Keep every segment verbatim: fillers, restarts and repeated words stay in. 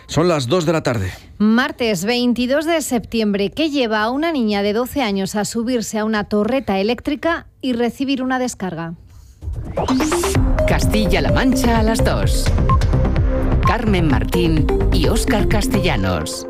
Son las dos de la tarde. Martes veintidós de septiembre. ¿Qué lleva a una niña de doce años a subirse a una torreta eléctrica y recibir una descarga? Castilla-La Mancha a las dos. Carmen Martín y Óscar Castellanos.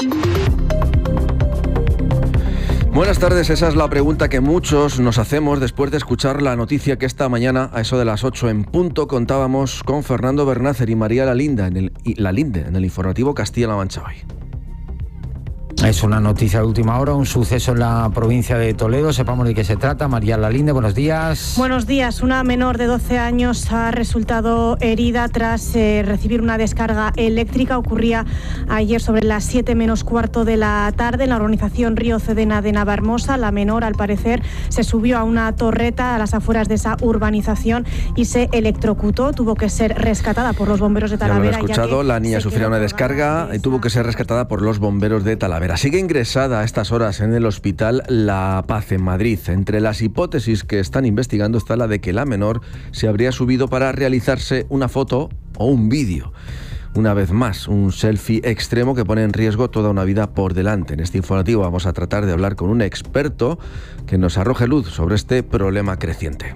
Buenas tardes, esa es la pregunta que muchos nos hacemos después de escuchar la noticia que esta mañana, a eso de las ocho en punto, contábamos con Fernando Bernácer y María Lalinda en el, Lalinde en el informativo Castilla-La Mancha hoy. Es una noticia de última hora, un suceso en la provincia de Toledo. Sepamos de qué se trata. María Lalinde, buenos días. Buenos días. Una menor de doce años ha resultado herida tras eh, recibir una descarga eléctrica. Ocurría ayer sobre las siete menos cuarto de la tarde en la urbanización Río Cedena de Navahermosa. La menor, al parecer, se subió a una torreta a las afueras de esa urbanización y se electrocutó. Tuvo que ser rescatada por los bomberos de Talavera. Ya lo he escuchado, la niña sufrió una descarga y tuvo que ser rescatada por los bomberos de Talavera. Sigue ingresada a estas horas en el hospital La Paz en Madrid. Entre las hipótesis que están investigando está la de que la menor se habría subido para realizarse una foto o un vídeo. Una vez más, un selfie extremo que pone en riesgo toda una vida por delante. En este informativo vamos a tratar de hablar con un experto que nos arroje luz sobre este problema creciente.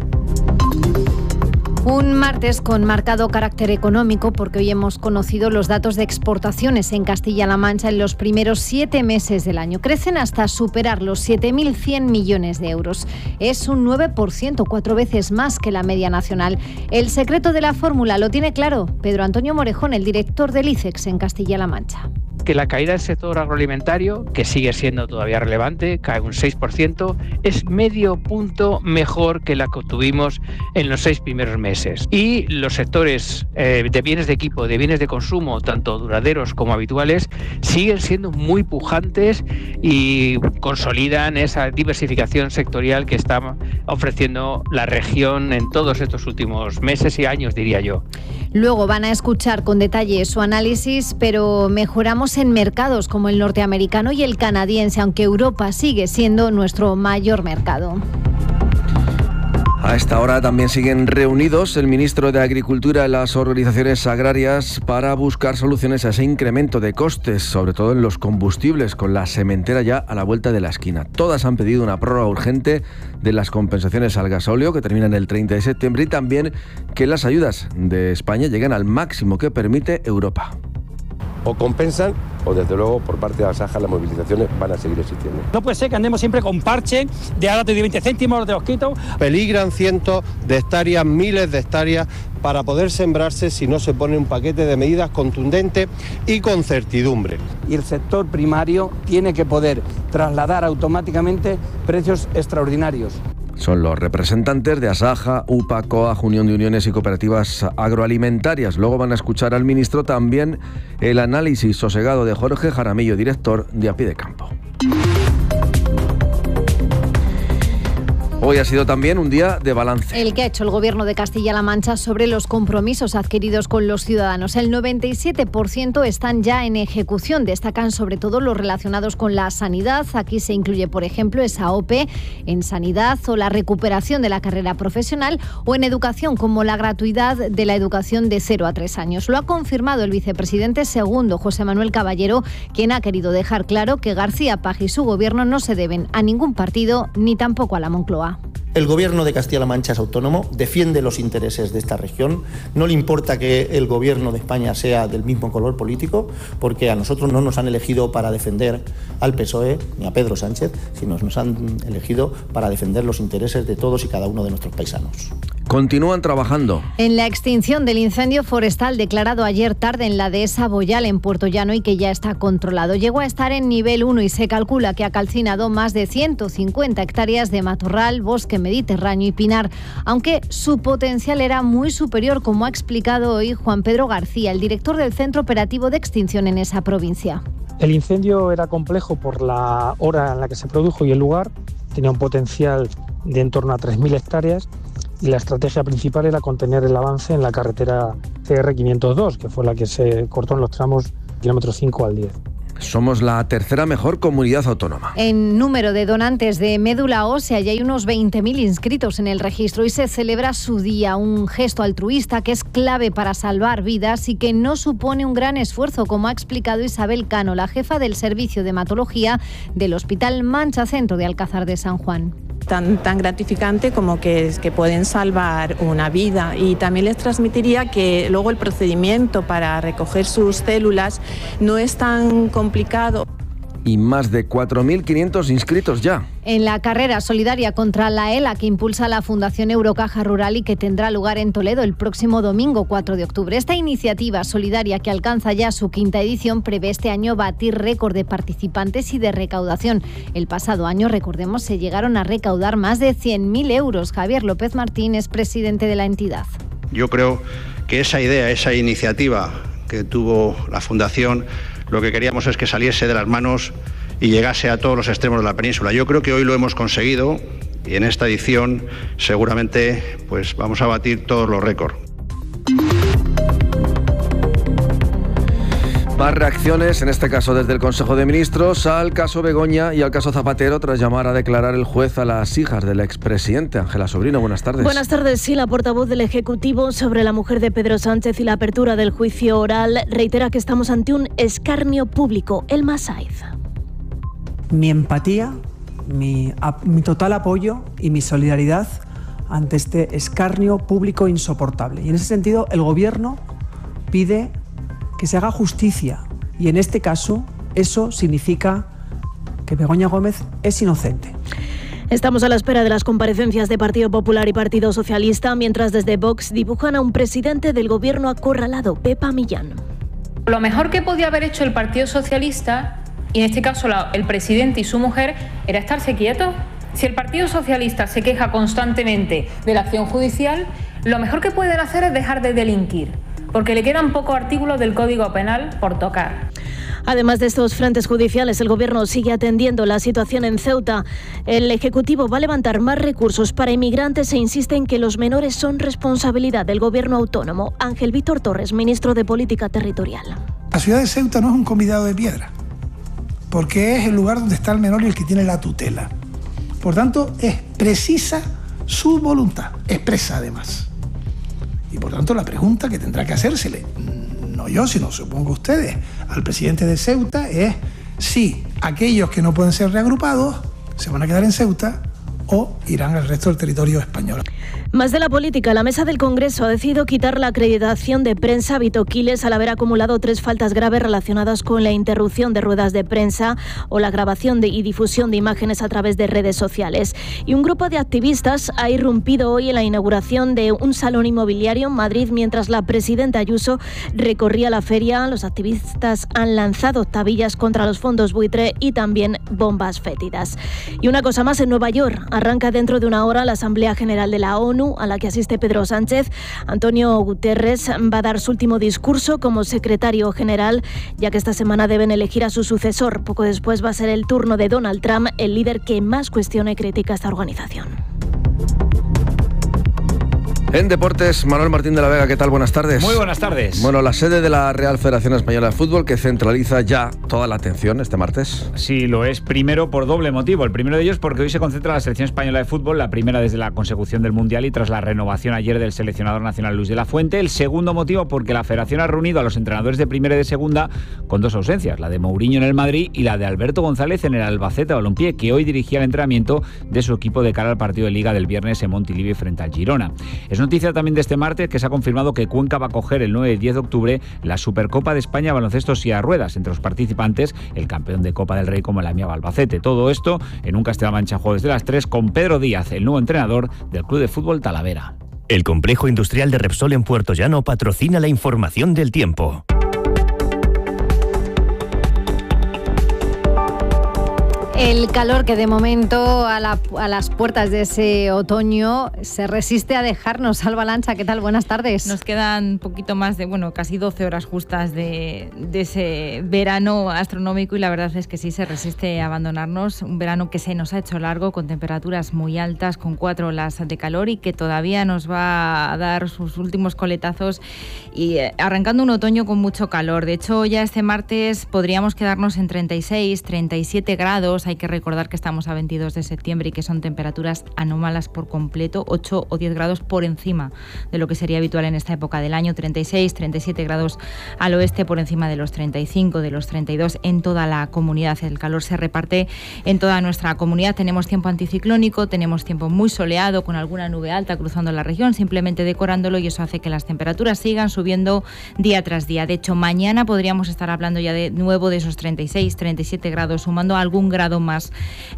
Un martes con marcado carácter económico porque hoy hemos conocido los datos de exportaciones en Castilla-La Mancha en los primeros siete meses del año. Crecen hasta superar los siete mil cien millones de euros. Es un nueve por ciento, cuatro veces más que la media nacional. El secreto de la fórmula lo tiene claro Pedro Antonio Morejón, el director del ICEX en Castilla-La Mancha. Que la caída del sector agroalimentario, que sigue siendo todavía relevante, cae un seis por ciento, es medio punto mejor que la que tuvimos en los seis primeros meses. Y los sectores eh, de bienes de equipo, de bienes de consumo, tanto duraderos como habituales, siguen siendo muy pujantes y consolidan esa diversificación sectorial que está ofreciendo la región en todos estos últimos meses y años, diría yo. Luego van a escuchar con detalle su análisis, pero mejoramos en mercados como el norteamericano y el canadiense, aunque Europa sigue siendo nuestro mayor mercado. A esta hora también siguen reunidos el ministro de Agricultura y las organizaciones agrarias para buscar soluciones a ese incremento de costes, sobre todo en los combustibles, con la sementera ya a la vuelta de la esquina. Todas han pedido una prórroga urgente de las compensaciones al gasóleo, que terminan el treinta de septiembre, y también que las ayudas de España lleguen al máximo que permite Europa. O compensan, o desde luego por parte de la Saja las movilizaciones van a seguir existiendo. No puede ser que andemos siempre con parche de ahora te doy veinte céntimos, de los quito. Peligran cientos de hectáreas, miles de hectáreas para poder sembrarse si no se pone un paquete de medidas contundente y con certidumbre. Y el sector primario tiene que poder trasladar automáticamente precios extraordinarios. Son los representantes de Asaja, U P A, COAG, Unión de Uniones y Cooperativas Agroalimentarias. Luego van a escuchar al ministro también el análisis sosegado de Jorge Jaramillo, director de A Pie de Campo. Hoy ha sido también un día de balance. El que ha hecho el Gobierno de Castilla-La Mancha sobre los compromisos adquiridos con los ciudadanos. El noventa y siete por ciento están ya en ejecución. Destacan sobre todo los relacionados con la sanidad. Aquí se incluye, por ejemplo, esa O P E en sanidad o la recuperación de la carrera profesional, o en educación, como la gratuidad de la educación de cero a tres años. Lo ha confirmado el vicepresidente segundo, José Manuel Caballero, quien ha querido dejar claro que García Paje y su Gobierno no se deben a ningún partido ni tampoco a la Moncloa. El Gobierno de Castilla-La Mancha es autónomo, defiende los intereses de esta región. No le importa que el Gobierno de España sea del mismo color político, porque a nosotros no nos han elegido para defender al P S O E ni a Pedro Sánchez, sino nos han elegido para defender los intereses de todos y cada uno de nuestros paisanos. Continúan trabajando. En la extinción del incendio forestal declarado ayer tarde en la dehesa Boyal, en Puerto Llano, y que ya está controlado. Llegó a estar en nivel uno y se calcula que ha calcinado más de ciento cincuenta hectáreas de matorral, bosque mediterráneo y pinar, aunque su potencial era muy superior, como ha explicado hoy Juan Pedro García, el director del Centro Operativo de Extinción en esa provincia. El incendio era complejo por la hora en la que se produjo y el lugar. Tenía un potencial de en torno a tres mil hectáreas y la estrategia principal era contener el avance en la carretera C R quinientos dos, que fue la que se cortó en los tramos kilómetros cinco al diez. Somos la tercera mejor comunidad autónoma. En número de donantes de médula ósea ya hay unos veinte mil inscritos en el registro y se celebra su día, un gesto altruista que es clave para salvar vidas y que no supone un gran esfuerzo, como ha explicado Isabel Cano, la jefa del servicio de hematología del Hospital Mancha Centro de Alcázar de San Juan. Tan, tan gratificante como que, que pueden salvar una vida, y también les transmitiría que luego el procedimiento para recoger sus células no es tan complicado. Y más de cuatro mil quinientos inscritos ya. En la carrera solidaria contra la ELA que impulsa la Fundación Eurocaja Rural y que tendrá lugar en Toledo el próximo domingo cuatro de octubre. Esta iniciativa solidaria, que alcanza ya su quinta edición, prevé este año batir récord de participantes y de recaudación. El pasado año, recordemos, se llegaron a recaudar más de cien mil euros. Javier López Martín es presidente de la entidad. Yo creo que esa idea, esa iniciativa que tuvo la Fundación, lo que queríamos es que saliese de las manos y llegase a todos los extremos de la península. Yo creo que hoy lo hemos conseguido y en esta edición seguramente pues vamos a batir todos los récords. Más reacciones, en este caso desde el Consejo de Ministros, al caso Begoña y al caso Zapatero, tras llamar a declarar el juez a las hijas del expresidente. Ángela Sobrino, buenas tardes. Buenas tardes. Sí, la portavoz del Ejecutivo sobre la mujer de Pedro Sánchez y la apertura del juicio oral reitera que estamos ante un escarnio público. Elma Saiz. Mi empatía, mi, a, mi total apoyo y mi solidaridad ante este escarnio público insoportable. Y en ese sentido, el Gobierno pide que se haga justicia, y en este caso eso significa que Begoña Gómez es inocente. Estamos a la espera de las comparecencias de Partido Popular y Partido Socialista, mientras desde Vox dibujan a un presidente del Gobierno acorralado, Pepa Millán. Lo mejor que podía haber hecho el Partido Socialista, y en este caso la, el presidente y su mujer, era estarse quietos. Si el Partido Socialista se queja constantemente de la acción judicial, lo mejor que pueden hacer es dejar de delinquir, porque le quedan pocos artículos del Código Penal por tocar. Además de estos frentes judiciales, el Gobierno sigue atendiendo la situación en Ceuta. El Ejecutivo va a levantar más recursos para inmigrantes e insiste en que los menores son responsabilidad del Gobierno autónomo. Ángel Víctor Torres, ministro de Política Territorial. La ciudad de Ceuta no es un convidado de piedra, porque es el lugar donde está el menor y el que tiene la tutela. Por tanto, es precisa su voluntad, expresa además. Y por tanto la pregunta que tendrá que hacérsele, no yo, sino supongo ustedes, al presidente de Ceuta es si aquellos que no pueden ser reagrupados se van a quedar en Ceuta o irán al resto del territorio español. Más de la política, la mesa del Congreso ha decidido quitar la acreditación de prensa a Vito Quiles al haber acumulado tres faltas graves relacionadas con la interrupción de ruedas de prensa o la grabación de y difusión de imágenes a través de redes sociales. Y un grupo de activistas ha irrumpido hoy en la inauguración de un salón inmobiliario en Madrid mientras la presidenta Ayuso recorría la feria. Los activistas han lanzado tabillas contra los fondos buitre y también bombas fétidas. Y una cosa más, en Nueva York arranca dentro de una hora la Asamblea General de la ONU, a la que asiste Pedro Sánchez. Antonio Guterres va a dar su último discurso como secretario general, ya que esta semana deben elegir a su sucesor. Poco después va a ser el turno de Donald Trump, el líder que más cuestiona y critica esta organización. En deportes, Manuel Martín de la Vega, ¿qué tal? Buenas tardes. Muy buenas tardes. Bueno, la sede de la Real Federación Española de Fútbol, que centraliza ya toda la atención este martes. Sí, lo es. Primero por doble motivo. El primero de ellos porque hoy se concentra la selección española de fútbol, la primera desde la consecución del Mundial y tras la renovación ayer del seleccionador nacional Luis de la Fuente. El segundo motivo porque la Federación ha reunido a los entrenadores de primera y de segunda con dos ausencias, la de Mourinho en el Madrid y la de Alberto González en el Albacete Balompié, que hoy dirigía el entrenamiento de su equipo de cara al partido de Liga del viernes en Montilivi frente al Girona. Es noticia también de este martes que se ha confirmado que Cuenca va a acoger el nueve y diez de octubre la Supercopa de España baloncesto silla de ruedas. Entre los participantes, el campeón de Copa del Rey como el Amiaba Albacete. Todo esto en un Castilla-La Mancha jueves de las tres con Pedro Díaz, el nuevo entrenador del Club de Fútbol Talavera. El complejo industrial de Repsol en Puerto Llano patrocina la información del tiempo. El calor que de momento a, la, a las puertas de ese otoño se resiste a dejarnos. Alba Lancha, ¿qué tal? Buenas tardes. Nos quedan un poquito más de, bueno, casi doce horas justas de, de ese verano astronómico y la verdad es que sí se resiste a abandonarnos. Un verano que se nos ha hecho largo, con temperaturas muy altas, con cuatro olas de calor y que todavía nos va a dar sus últimos coletazos y eh, arrancando un otoño con mucho calor. De hecho, ya este martes podríamos quedarnos en treinta y seis, treinta y siete grados. Hay que recordar que estamos a veintidós de septiembre y que son temperaturas anómalas por completo, ocho o diez grados por encima de lo que sería habitual en esta época del año. treinta y seis, treinta y siete grados al oeste, por encima de los treinta y cinco, de los treinta y dos en toda la comunidad. El calor se reparte en toda nuestra comunidad. Tenemos tiempo anticiclónico, tenemos tiempo muy soleado, con alguna nube alta cruzando la región, simplemente decorándolo, y eso hace que las temperaturas sigan subiendo día tras día. De hecho, mañana podríamos estar hablando ya de nuevo de esos treinta y seis, treinta y siete grados, sumando algún grado más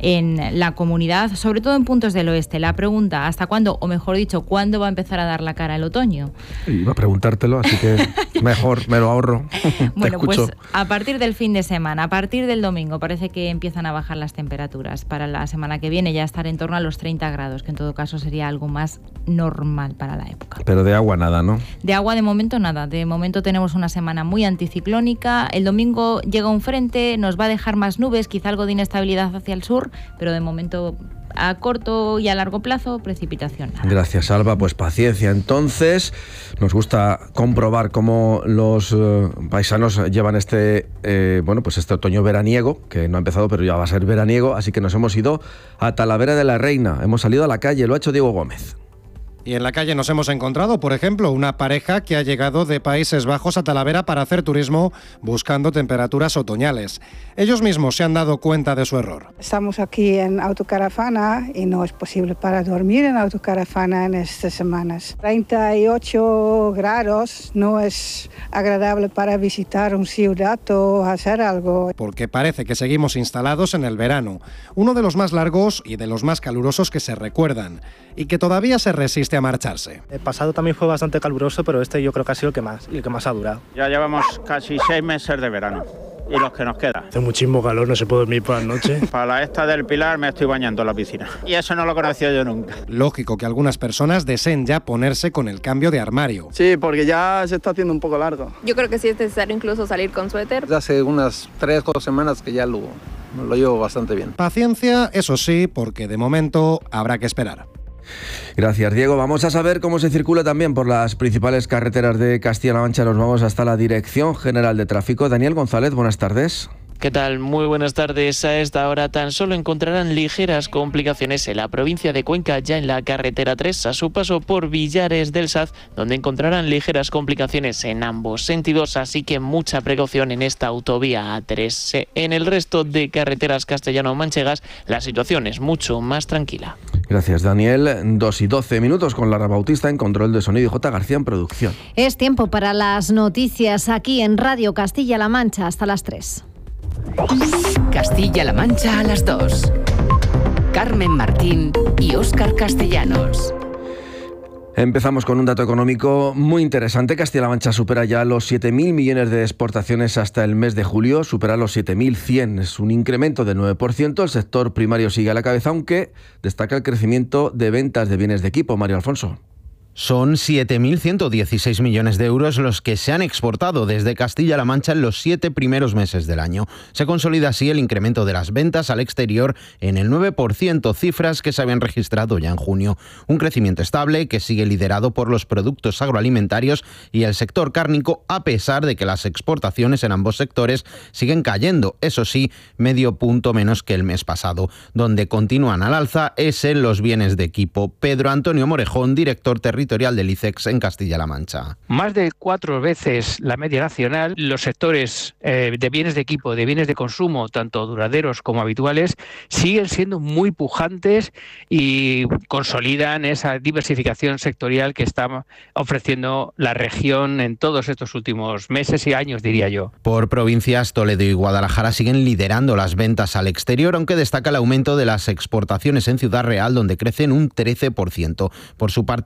en la comunidad, sobre todo en puntos del oeste. La pregunta, ¿hasta cuándo? O mejor dicho, ¿cuándo va a empezar a dar la cara el otoño? Iba a preguntártelo, así que mejor me lo ahorro. Bueno, pues a partir del fin de semana, a partir del domingo, parece que empiezan a bajar las temperaturas. Para la semana que viene ya estar en torno a los treinta grados, que en todo caso sería algo más normal para la época. Pero de agua nada, ¿no? De agua de momento nada. De momento tenemos una semana muy anticiclónica. El domingo llega un frente, nos va a dejar más nubes, quizá algo de inestabilidad hacia el sur, pero de momento a corto y a largo plazo, precipitación. Gracias, Alba. Pues paciencia. Entonces, nos gusta comprobar cómo los eh, paisanos llevan este, eh, bueno, pues este otoño veraniego, que no ha empezado, pero ya va a ser veraniego, así que nos hemos ido a Talavera de la Reina. Hemos salido a la calle, lo ha hecho Diego Gómez. Y en la calle nos hemos encontrado, por ejemplo, una pareja que ha llegado de Países Bajos a Talavera para hacer turismo buscando temperaturas otoñales. Ellos mismos se han dado cuenta de su error. Estamos aquí en autocaravana y no es posible para dormir en autocaravana en estas semanas. treinta y ocho grados no es agradable para visitar una ciudad o hacer algo. Porque parece que seguimos instalados en el verano, uno de los más largos y de los más calurosos que se recuerdan, y que todavía se resiste a marcharse. El pasado también fue bastante caluroso, pero este yo creo que ha sido el que más, y el que más ha durado. Ya llevamos casi seis meses de verano. Y los que nos quedan. Hace muchísimo calor, no se puede dormir por la noche. Para la esta del Pilar me estoy bañando en la piscina. Y eso no lo conocía yo nunca. Lógico que algunas personas deseen ya ponerse con el cambio de armario. Sí, porque ya se está haciendo un poco largo. Yo creo que sí es necesario incluso salir con suéter. Hace unas tres o cuatro semanas que ya lo, lo llevo bastante bien. Paciencia, eso sí, porque de momento habrá que esperar. Gracias, Diego. Vamos a saber cómo se circula también por las principales carreteras de Castilla-La Mancha. Nos vamos hasta la Dirección General de Tráfico. Daniel González, buenas tardes. ¿Qué tal? Muy buenas tardes. A esta hora tan solo encontrarán ligeras complicaciones en la provincia de Cuenca, ya en la carretera tres, a su paso por Villares del Saz, donde encontrarán ligeras complicaciones en ambos sentidos, así que mucha precaución en esta autovía A tres. En el resto de carreteras castellano-manchegas, la situación es mucho más tranquila. Gracias, Daniel. dos y doce minutos con Lara Bautista en control de sonido y J. García en producción. Es tiempo para las noticias aquí en Radio Castilla-La Mancha hasta las tres. Castilla-La Mancha a las dos. Carmen Martín y Óscar Castellanos. Empezamos con un dato económico muy interesante. Castilla-La Mancha supera ya los siete mil millones de exportaciones hasta el mes de julio, supera los siete mil cien. Es un incremento del nueve por ciento. El sector primario sigue a la cabeza, aunque destaca el crecimiento de ventas de bienes de equipo. Mario Alfonso. Son siete mil ciento dieciséis millones de euros los que se han exportado desde Castilla-La Mancha en los siete primeros meses del año. Se consolida así el incremento de las ventas al exterior en el nueve por ciento, cifras que se habían registrado ya en junio. Un crecimiento estable que sigue liderado por los productos agroalimentarios y el sector cárnico, a pesar de que las exportaciones en ambos sectores siguen cayendo, eso sí, medio punto menos que el mes pasado. Donde continúan al alza es en los bienes de equipo. Pedro Antonio Morejón, director territorial del ICEX en Castilla-La Mancha. Más de cuatro veces la media nacional. Los sectores eh, de bienes de equipo, de bienes de consumo, tanto duraderos como habituales, siguen siendo muy pujantes y consolidan esa diversificación sectorial que está ofreciendo la región en todos estos últimos meses y años, diría yo. Por provincias, Toledo y Guadalajara siguen liderando las ventas al exterior, aunque destaca el aumento de las exportaciones en Ciudad Real, donde crecen un trece por ciento. Por su parte, la Unión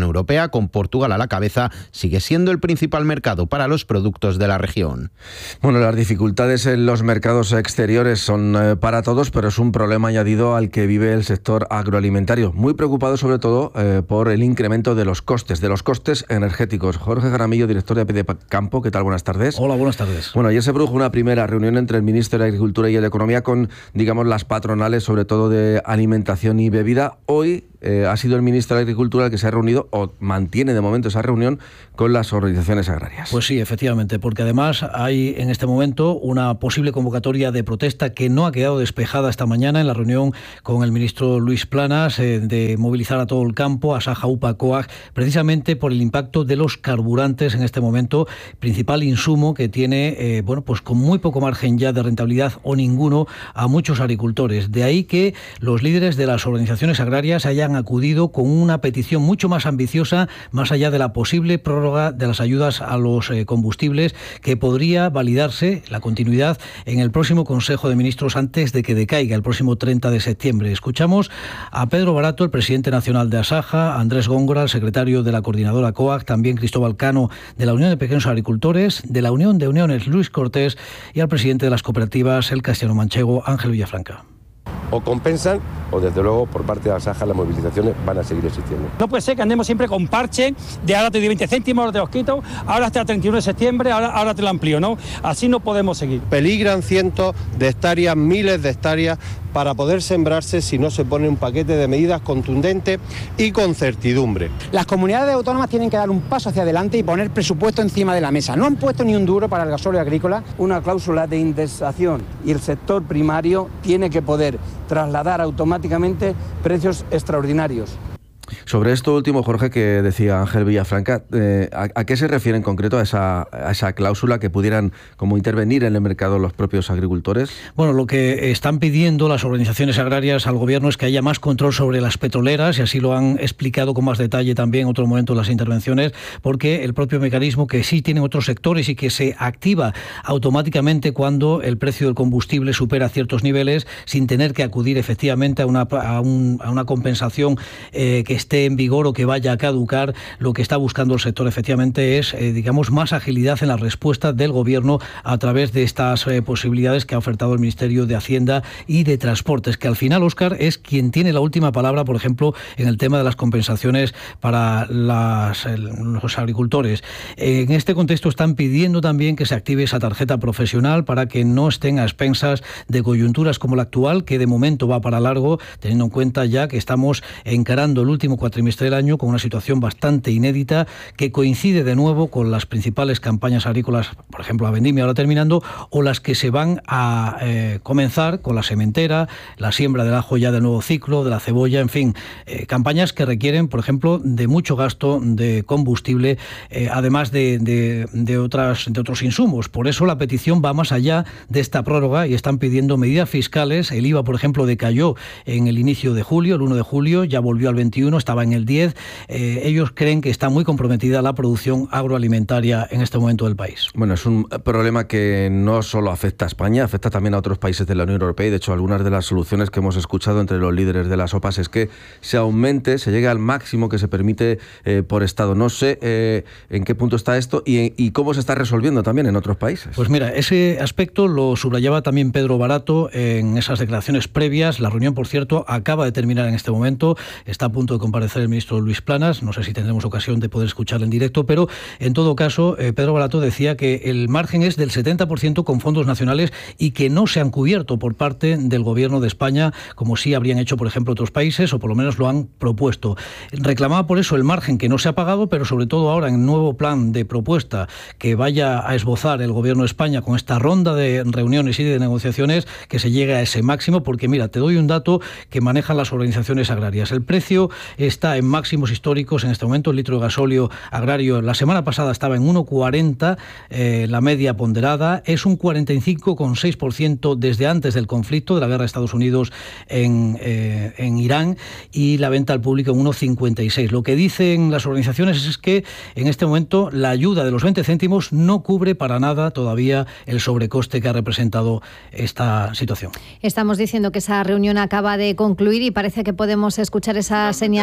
Europea, con Portugal a la cabeza, sigue siendo el principal mercado para los productos de la región. Bueno, las dificultades en los mercados exteriores son eh, para todos, pero es un problema añadido al que vive el sector agroalimentario. Muy preocupado sobre todo eh, por el incremento de los costes, de los costes energéticos. Jorge Jaramillo, director de A P D Campo, ¿qué tal? Buenas tardes. Hola, buenas tardes. Bueno, ayer se produjo una primera reunión entre el ministro de Agricultura y el de Economía con, digamos, las patronales, sobre todo de alimentación y bebida. Hoy eh, ha sido el ministro de Agricultura el que se ha reunido, o mantiene de momento esa reunión, con las organizaciones agrarias. Pues sí, efectivamente, porque además hay en este momento una posible convocatoria de protesta que no ha quedado despejada esta mañana en la reunión con el ministro Luis Planas, eh, de movilizar a todo el campo, a Asaja, U P A, COAG, precisamente por el impacto de los carburantes en este momento, principal insumo que tiene, eh, bueno, pues con muy poco margen ya de rentabilidad o ninguno a muchos agricultores. De ahí que los líderes de las organizaciones agrarias hayan acudido con una petición mucho más ambiciosa, más allá de la posible prórroga de las ayudas a los eh, combustibles, que podría validarse la continuidad en el próximo Consejo de Ministros antes de que decaiga el próximo treinta de septiembre. Escuchamos a Pedro Barato, el presidente nacional de Asaja, Andrés Góngora, el secretario de la coordinadora COAG, también Cristóbal Cano de la Unión de Pequeños Agricultores, de la Unión de Uniones Luis Cortés, y al presidente de las cooperativas, el castellano-manchego, Ángel Villafranca. O compensan, o desde luego por parte de Asaja las movilizaciones van a seguir existiendo. No puede ser que andemos siempre con parche de ahora te doy veinte céntimos, ahora te los quito, ahora hasta el treinta y uno de septiembre, ahora, ahora te lo amplío, ¿no? Así no podemos seguir. Peligran cientos de hectáreas, miles de hectáreas, para poder sembrarse si no se pone un paquete de medidas contundentes y con certidumbre. Las comunidades autónomas tienen que dar un paso hacia adelante y poner presupuesto encima de la mesa. No han puesto ni un duro para el gasóleo agrícola. Una cláusula de indexación y el sector primario tiene que poder trasladar automáticamente precios extraordinarios. Sobre esto último, Jorge, que decía Ángel Villafranca, eh, ¿a, ¿a qué se refiere en concreto a esa, a esa cláusula que pudieran como intervenir en el mercado los propios agricultores? Bueno, lo que están pidiendo las organizaciones agrarias al gobierno es que haya más control sobre las petroleras, y así lo han explicado con más detalle también en otro momento en las intervenciones, porque el propio mecanismo que sí tienen otros sectores y que se activa automáticamente cuando el precio del combustible supera ciertos niveles, sin tener que acudir efectivamente a una, a un, a una compensación eh, que esté en vigor o que vaya a caducar. Lo que está buscando el sector efectivamente es, eh, digamos, más agilidad en la respuesta del gobierno a través de estas eh, posibilidades que ha ofertado el Ministerio de Hacienda y de Transportes, que al final, Óscar, es quien tiene la última palabra, por ejemplo, en el tema de las compensaciones para las, el, los agricultores. En este contexto están pidiendo también que se active esa tarjeta profesional para que no estén a expensas de coyunturas como la actual, que de momento va para largo, teniendo en cuenta ya que estamos encarando el último cuatrimestre del año con una situación bastante inédita que coincide de nuevo con las principales campañas agrícolas, por ejemplo la vendimia ahora terminando, o las que se van a eh, comenzar con la sementera, la siembra del ajo ya del nuevo ciclo, de la cebolla, en fin, eh, campañas que requieren, por ejemplo, de mucho gasto de combustible, eh, además de, de, de, otras, de otros insumos. Por eso la petición va más allá de esta prórroga y están pidiendo medidas fiscales. El I V A, por ejemplo, decayó en el inicio de julio, el uno de julio, ya volvió al veintiuno, estaba en el diez. Eh, ellos creen que está muy comprometida la producción agroalimentaria en este momento del país. Bueno, es un problema que no solo afecta a España, afecta también a otros países de la Unión Europea, y de hecho algunas de las soluciones que hemos escuchado entre los líderes de las O P A es que se aumente, se llegue al máximo que se permite eh, por Estado. No sé eh, en qué punto está esto y, y cómo se está resolviendo también en otros países. Pues mira, ese aspecto lo subrayaba también Pedro Barato en esas declaraciones previas. La reunión, por cierto, acaba de terminar en este momento. Está a punto de comparecer el ministro Luis Planas. No sé si tendremos ocasión de poder escucharlo en directo, pero en todo caso, eh, Pedro Barato decía que el margen es del setenta por ciento con fondos nacionales y que no se han cubierto por parte del Gobierno de España, como sí habrían hecho, por ejemplo, otros países, o por lo menos lo han propuesto. Reclamaba por eso el margen que no se ha pagado, pero sobre todo ahora en el nuevo plan de propuesta que vaya a esbozar el Gobierno de España con esta ronda de reuniones y de negociaciones, que se llegue a ese máximo, porque mira, te doy un dato que manejan las organizaciones agrarias. El precio está en máximos históricos en este momento. El litro de gasóleo agrario la semana pasada estaba en uno cuarenta, eh, la media ponderada es un cuarenta y cinco coma seis por ciento desde antes del conflicto de la guerra de Estados Unidos en, eh, en Irán, y la venta al público en uno cincuenta y seis. Lo que dicen las organizaciones es que en este momento la ayuda de los veinte céntimos no cubre para nada todavía el sobrecoste que ha representado esta situación. Estamos diciendo que esa reunión acaba de concluir y parece que podemos escuchar esa señal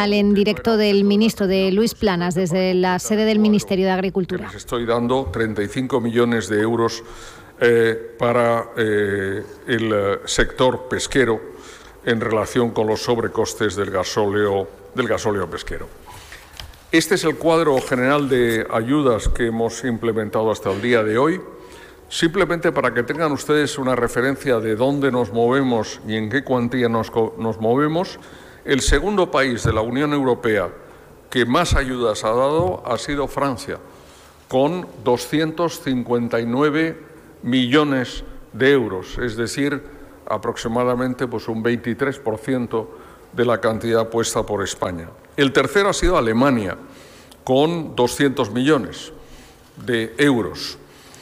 señal en directo del ministro, de Luis Planas, desde la sede del Ministerio de Agricultura. Les estoy dando treinta y cinco millones de euros eh, para eh, el sector pesquero en relación con los sobrecostes del gasóleo, del gasóleo pesquero. Este es el cuadro general de ayudas que hemos implementado hasta el día de hoy. Simplemente para que tengan ustedes una referencia de dónde nos movemos y en qué cuantía nos, nos movemos, el segundo país de la Unión Europea que más ayudas ha dado ha sido Francia, con doscientos cincuenta y nueve millones de euros, es decir, aproximadamente pues, un veintitrés por ciento de la cantidad puesta por España. El tercero ha sido Alemania, con doscientos millones de euros.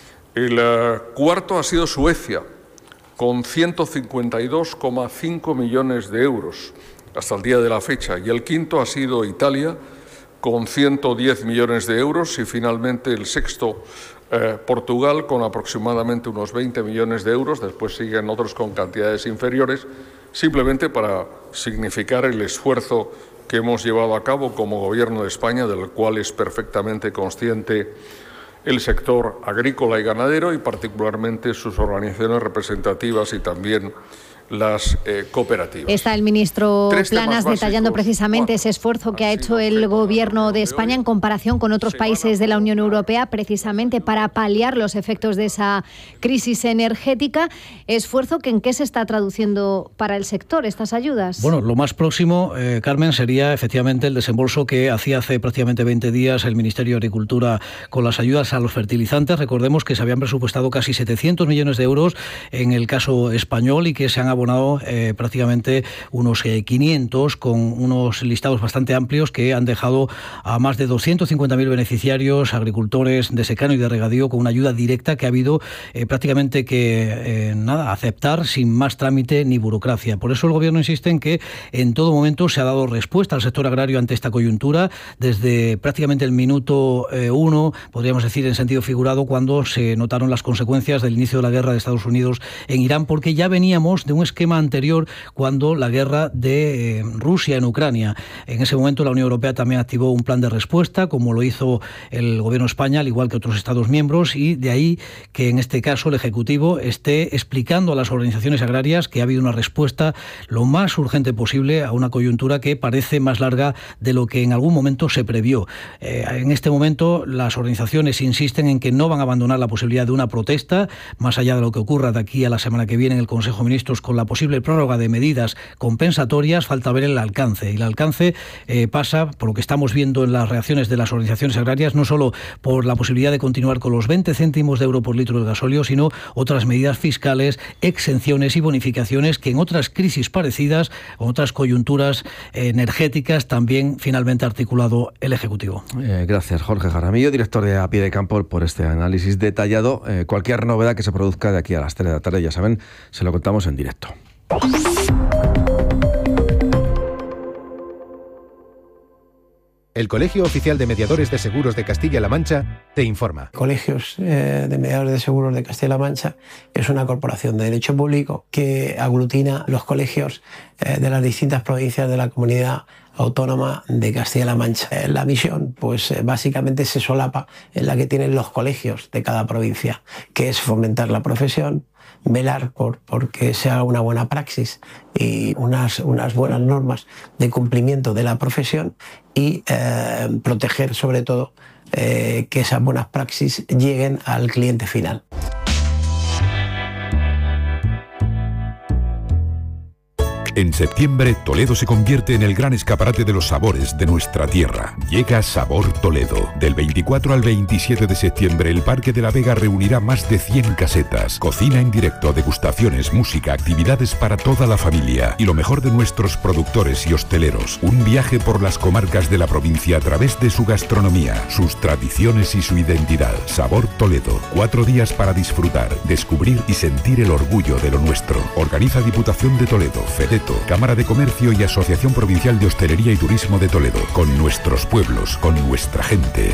El uh, cuarto ha sido Suecia, con ciento cincuenta y dos coma cinco millones de euros hasta el día de la fecha. Y el quinto ha sido Italia, con ciento diez millones de euros. Y finalmente el sexto, uh, Portugal, con aproximadamente unos veinte millones de euros. Después siguen otros con cantidades inferiores, simplemente para significar el esfuerzo que hemos llevado a cabo como Gobierno de España, del cual es perfectamente consciente el sector agrícola y ganadero y particularmente sus organizaciones representativas y también las eh, cooperativas. Está el ministro Planas detallando precisamente ese esfuerzo que ha hecho el Gobierno de España en comparación con otros países de la Unión Europea, precisamente para paliar los efectos de esa crisis energética. Esfuerzo que ¿en qué se está traduciendo para el sector estas ayudas? Bueno, lo más próximo, eh, Carmen, sería efectivamente el desembolso que hacía hace prácticamente veinte días el Ministerio de Agricultura con las ayudas a los fertilizantes. Recordemos que se habían presupuestado casi setecientos millones de euros en el caso español y que se han abonado Eh, prácticamente unos eh, quinientos, con unos listados bastante amplios que han dejado a más de doscientos cincuenta mil beneficiarios, agricultores de secano y de regadío, con una ayuda directa que ha habido eh, prácticamente que eh, nada aceptar sin más trámite ni burocracia. Por eso el Gobierno insiste en que en todo momento se ha dado respuesta al sector agrario ante esta coyuntura, desde prácticamente el minuto eh, uno, podríamos decir en sentido figurado, cuando se notaron las consecuencias del inicio de la guerra de Estados Unidos en Irán, porque ya veníamos de un esquema anterior cuando la guerra de eh, Rusia en Ucrania. En ese momento la Unión Europea también activó un plan de respuesta, como lo hizo el Gobierno de España, al igual que otros Estados miembros, y de ahí que en este caso el Ejecutivo esté explicando a las organizaciones agrarias que ha habido una respuesta lo más urgente posible a una coyuntura que parece más larga de lo que en algún momento se previó. Eh, en este momento las organizaciones insisten en que no van a abandonar la posibilidad de una protesta, más allá de lo que ocurra de aquí a la semana que viene en el Consejo de Ministros con la posible prórroga de medidas compensatorias. Falta ver el alcance. Y el alcance eh, pasa, por lo que estamos viendo en las reacciones de las organizaciones agrarias, no solo por la posibilidad de continuar con los veinte céntimos de euro por litro del gasóleo, sino otras medidas fiscales, exenciones y bonificaciones que en otras crisis parecidas, en otras coyunturas eh, energéticas, también finalmente ha articulado el Ejecutivo. Eh, gracias, Jorge Jaramillo, director de A Pie de Campo, por este análisis detallado. Eh, cualquier novedad que se produzca de aquí a las tres de la tarde, ya saben, se lo contamos en directo. El Colegio Oficial de Mediadores de Seguros de Castilla-La Mancha te informa. Colegios eh, de Mediadores de Seguros de Castilla-La Mancha es una corporación de derecho público que aglutina los colegios eh, de las distintas provincias de la comunidad autónoma de Castilla-La Mancha. Eh, la misión, pues eh, básicamente se solapa en la que tienen los colegios de cada provincia, que es fomentar la profesión, velar por, por que sea una buena praxis y unas, unas buenas normas de cumplimiento de la profesión y eh, proteger sobre todo eh, que esas buenas praxis lleguen al cliente final. En septiembre, Toledo se convierte en el gran escaparate de los sabores de nuestra tierra. Llega Sabor Toledo. Del veinticuatro al veintisiete de septiembre, el Parque de la Vega reunirá más de cien casetas. Cocina en directo, degustaciones, música, actividades para toda la familia. Y lo mejor de nuestros productores y hosteleros. Un viaje por las comarcas de la provincia a través de su gastronomía, sus tradiciones y su identidad. Sabor Toledo. Cuatro días para disfrutar, descubrir y sentir el orgullo de lo nuestro. Organiza Diputación de Toledo, FEDETO, Cámara de Comercio y Asociación Provincial de Hostelería y Turismo de Toledo. Con nuestros pueblos, con nuestra gente.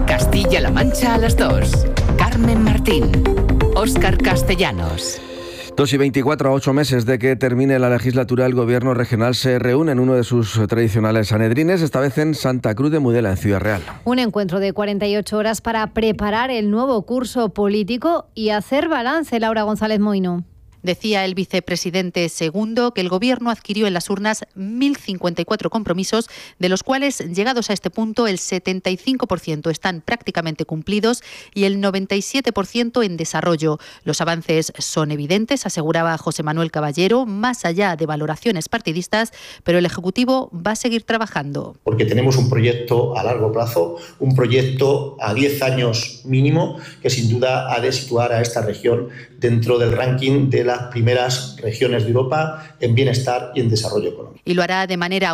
Castilla-La Mancha a las dos. Carmen Martín. Óscar Castellanos. Dos y veinticuatro, a ocho meses de que termine la legislatura, el Gobierno regional se reúne en uno de sus tradicionales sanedrines, esta vez en Santa Cruz de Mudela, en Ciudad Real. Un encuentro de cuarenta y ocho horas para preparar el nuevo curso político y hacer balance. Laura González Moino. Decía el vicepresidente segundo que el Gobierno adquirió en las urnas mil cincuenta y cuatro compromisos, de los cuales, llegados a este punto, el setenta y cinco por ciento están prácticamente cumplidos y el noventa y siete por ciento en desarrollo. Los avances son evidentes, aseguraba José Manuel Caballero, más allá de valoraciones partidistas, pero el Ejecutivo va a seguir trabajando. Porque tenemos un proyecto a largo plazo, un proyecto a diez años mínimo, que sin duda ha de situar a esta región dentro del ranking de las primeras regiones de Europa en bienestar y en desarrollo económico. Y lo hará de manera